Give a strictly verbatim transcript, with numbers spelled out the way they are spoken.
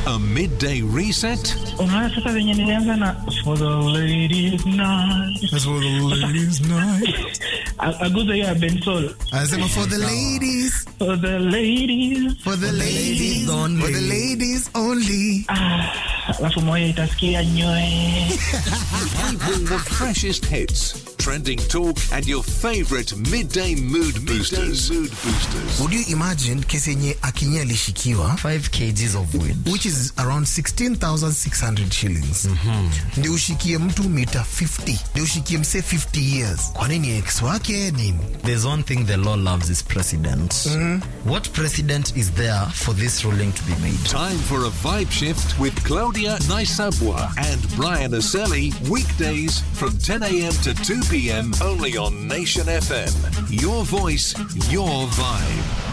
A midday reset? Unaona sasa venye nilianza na for the ladies night. That's for the ladies night. Aguza ya Ben Sol. Anasema for the ladies. For the ladies. For the ladies only. For the ladies only. Ah, alafu moyo itasikia nyoe. We bring the freshest hits, trending talk, and your favorite midday mood boosters. Midday mood boosters. Would you imagine kesi yenye Akinya alishikiwa five kilograms of weed, which is around sixteen thousand six hundred shillings. Mm-hmm. Ndio ushikie mtu mita fifty. Ndio ushikie mse fifty years. Kwa nini ex wake nini? There's one thing the law loves is precedent. Mm-hmm. What precedent is there for this ruling to be made? Time for a vibe shift with Claudia Naisabwa and Brian Aseli, weekdays from ten a.m. to two p.m. only on Nation F M. Your voice, your vibe.